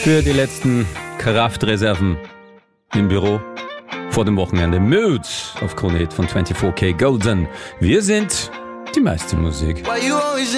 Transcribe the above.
für die letzten Kraftreserven im Büro vor dem Wochenende. Mood auf Krone Hit von 24K Golden. Wir sind die meiste Musik.